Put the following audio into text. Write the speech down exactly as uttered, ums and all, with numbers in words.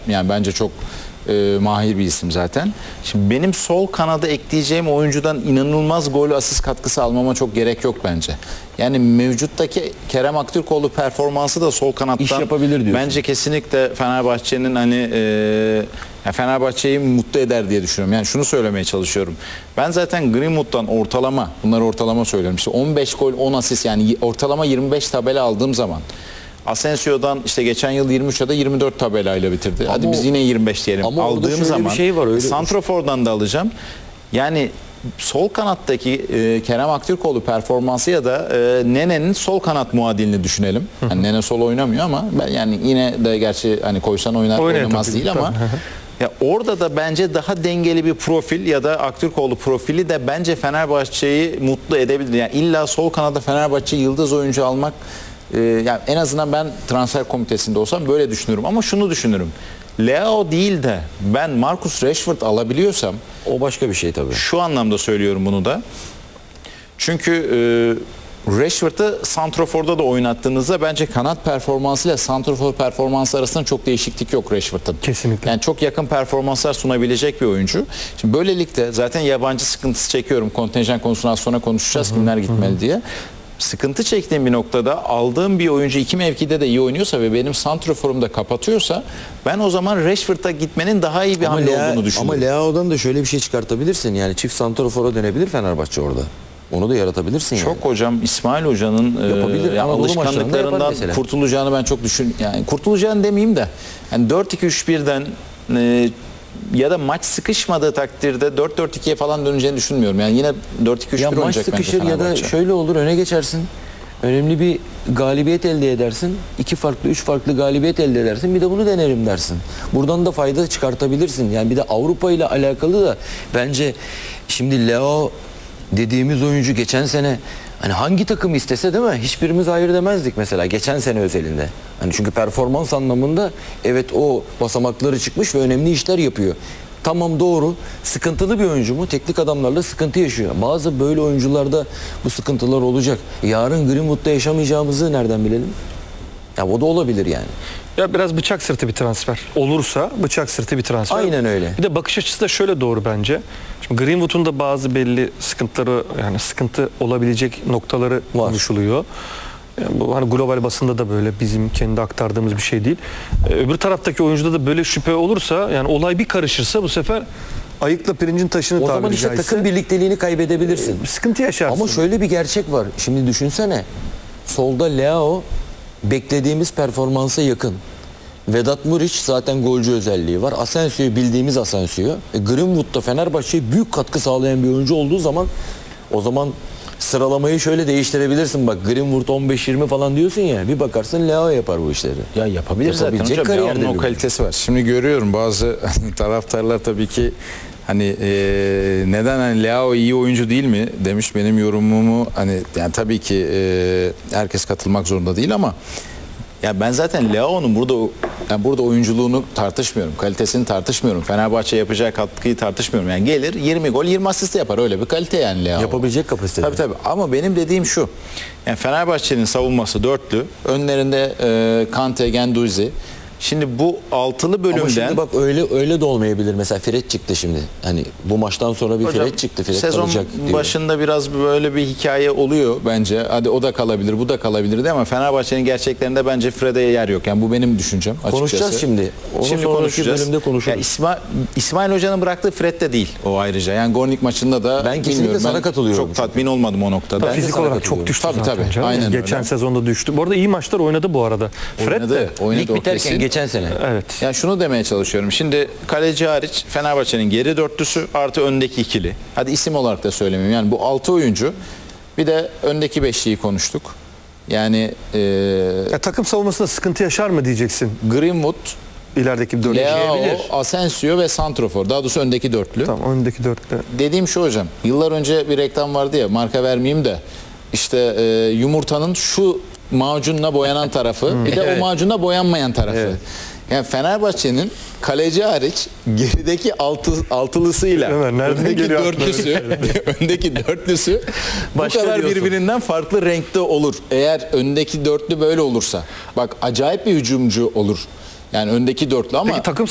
Yani bence çok e, mahir bir isim zaten. Şimdi benim sol kanada ekleyeceğim oyuncudan inanılmaz gol asist katkısı almama çok gerek yok bence. Yani mevcuttaki Kerem Aktürkoğlu performansı da sol kanattan İş yapabilir diyorsun. bence kesinlikle Fenerbahçe'nin hani e, ya Fenerbahçe'yi mutlu eder diye düşünüyorum. Yani şunu söylemeye çalışıyorum. Ben zaten Greenwood'dan ortalama, bunları ortalama söylüyorum. İşte on beş gol, on asist, yani ortalama yirmi beş tabela aldığım zaman, Asensio'dan işte geçen yıl yirmi üç ya da yirmi dört tabelayla bitirdi. Ama Hadi biz yine yirmi beş diyelim. ama orada Aldığım şöyle bir zaman şey var, öyle- Santrofor'dan da alacağım. Yani sol kanattaki e, Kerem Aktürkoğlu performansı ya da e, Nene'nin sol kanat muadilini düşünelim. Yani Nene sol oynamıyor ama ben yani yine de gerçi hani koysan oynar Oynar oynamaz tabii, değil ama tabii. ya orada da bence daha dengeli bir profil ya da Aktürkoğlu profili de bence Fenerbahçe'yi mutlu edebilir. Yani illa sol kanada Fenerbahçe yıldız oyuncu almak, e, yani en azından ben transfer komitesinde olsam böyle düşünürüm ama şunu düşünürüm. Leao değil de ben Marcus Rashford alabiliyorsam, O başka bir şey tabii. şu anlamda söylüyorum bunu da. Çünkü e, Rashford'ı santroforda da oynattığınızda bence kanat performansıyla santrofor performansı arasında çok değişiklik yok Rashford'ın. Kesinlikle. Yani çok yakın performanslar sunabilecek bir oyuncu. Şimdi böylelikle zaten yabancı sıkıntısı çekiyorum. Kontenjan konusunu az sonra konuşacağız, hı hı, kimler gitmeli hı hı. diye. Sıkıntı çektiğim bir noktada aldığım bir oyuncu iki mevkide de iyi oynuyorsa ve benim santroforum da kapatıyorsa, ben o zaman Rashford'a gitmenin daha iyi bir Ama, hamle Lea, olduğunu düşünüyorum. ama Leao'dan da şöyle bir şey çıkartabilirsin. Yani çift santrofora dönebilir Fenerbahçe orada. Onu da yaratabilirsin yani. Çok hocam İsmail Hoca'nın Yapabilir. e, Anadolu maçlarında yapar alışkanlıklarından mesela. kurtulacağını ben çok düşün yani kurtulacağını demeyeyim de yani dört iki üç birden e, ya da maç sıkışmadığı takdirde dört dört ikiye falan döneceğini düşünmüyorum. Yani yine dört iki üç bir Ya maç oynayacak bence sıkışır ya da Fenerbahçe. şöyle olur, öne geçersin. Önemli bir galibiyet elde edersin. İki farklı, üç farklı galibiyet elde edersin. Bir de bunu denerim dersin. Buradan da fayda çıkartabilirsin. Yani bir de Avrupa ile alakalı da bence şimdi Leo dediğimiz oyuncu geçen sene hani hangi takım istese değil mi? Hiçbirimiz hayır demezdik mesela geçen sene özelinde. Hani çünkü performans anlamında evet o basamakları çıkmış ve önemli işler yapıyor. Tamam, doğru. Sıkıntılı bir oyuncu mu? Teknik adamlarla sıkıntı yaşıyor. Bazı böyle oyuncularda bu sıkıntılar olacak. Yarın Greenwood'da yaşamayacağımızı nereden bilelim? Ya o da olabilir yani. Ya biraz bıçak sırtı bir transfer. Olursa bıçak sırtı bir transfer. Aynen öyle. Bir de bakış açısı da şöyle doğru bence. Şimdi Greenwood'un da bazı belli sıkıntıları, yani sıkıntı olabilecek noktaları Var. konuşuluyor. Yani bu hani global basında da böyle, bizim kendi aktardığımız bir şey değil. Ee, öbür taraftaki oyuncuda da böyle şüphe olursa, yani olay bir karışırsa bu sefer ayıkla pirincin taşını O zaman tabiri işte caizse takım birlikteliğini kaybedebilirsin. bir sıkıntı yaşarsın. Ama şöyle bir gerçek var. Şimdi düşünsene. Solda Leao beklediğimiz performansa yakın. Vedat Muriç zaten golcü özelliği var. Asensio bildiğimiz Asensio. E, Greenwood'da Fenerbahçe'ye büyük katkı sağlayan bir oyuncu olduğu zaman o zaman sıralamayı şöyle değiştirebilirsin. Bak Greenwood on beş yirmi falan diyorsun ya. Bir bakarsın Leao yapar bu işleri. Ya yapabilir zaten Yapabilecek hocam. kariyerde Leao'nun o bir kalitesi var. Şimdi görüyorum bazı taraftarlar tabii ki hani e, neden hani Leao iyi oyuncu değil mi demiş, benim yorumumu hani yani tabii ki e, herkes katılmak zorunda değil ama ya ben zaten Leao'nun burada yani burada oyunculuğunu tartışmıyorum. Kalitesini tartışmıyorum. Fenerbahçe yapacağı katkıyı tartışmıyorum. Yani gelir yirmi gol yirmi asist yapar. Öyle bir kalite yani Leao. Yapabilecek kapasitede. Tabii tabii. Ama benim dediğim şu. Yani Fenerbahçe'nin savunması dörtlü. Önlerinde e, Kante, Guendouzi. Şimdi bu altılı bölümden... Ama şimdi bak öyle öyle de olmayabilir. Mesela Fred çıktı şimdi. Hani bu maçtan sonra bir Hocam, Fred çıktı. Fred sezon kalacak diyor. başında biraz böyle bir hikaye oluyor bence. Hadi o da kalabilir, bu da kalabilirdi ama Fenerbahçe'nin gerçeklerinde bence Fred'e yer yok. Yani bu benim düşüncem açıkçası. Konuşacağız şimdi. Onu Şimdi sonraki konuşacağız. bölümde konuşuruz. Ya İsmail, İsmail Hoca'nın bıraktığı Fred de değil o ayrıca. Yani Gornik maçında da Ben kesinlikle bilmiyorum, sana katılıyorum Çok tatmin olmadım o noktada. Tabii fizik sana olarak katılıyorum. çok düştü Tabii, zaten tabii. canım. Aynen Geçen öyle. sezonda düştü. Bu arada iyi maçlar oynadı bu arada. Fred Oynadı, de. oynadı Lig o biterken kesin. geçen sene. Evet. Yani şunu demeye çalışıyorum. Şimdi kaleci hariç Fenerbahçe'nin geri dörtlüsü artı öndeki ikili. Hadi isim olarak da söylemeyeyim. Yani bu altı oyuncu, bir de öndeki beşliği konuştuk. Yani e, Ya, takım savunmasında sıkıntı yaşar mı diyeceksin Greenwood, ilerideki bir dörtlü. Leao, Yaşayabilir. Asensio ve Santrofor. Daha doğrusu öndeki dörtlü. Tamam, öndeki dörtlü. Dediğim şu hocam. Yıllar önce bir reklam vardı ya, marka vermeyeyim de. İşte e, yumurtanın şu macunla boyanan tarafı, bir de o macunla boyanmayan tarafı. Evet. Yani Fenerbahçe'nin kaleci hariç gerideki altı, altılısıyla Ömer, nereden öndeki geliyor aklına? dörtlüsü, öndeki dörtlüsü bu Başka kadar diyorsun. birbirinden farklı renkte olur. Eğer öndeki dörtlü böyle olursa. Bak acayip bir hücumcu olur. Yani öndeki dörtlü ama Peki takım